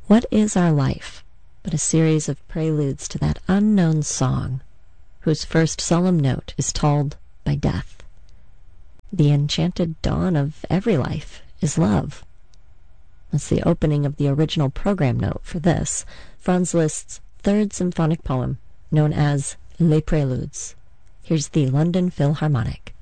What is our life but a series of preludes to that unknown song whose first solemn note is tolled by death? The enchanted dawn of every life is love. That's the opening of the original program note for this, Franz Liszt's third symphonic poem, known as Les Préludes. Here's the London Philharmonic.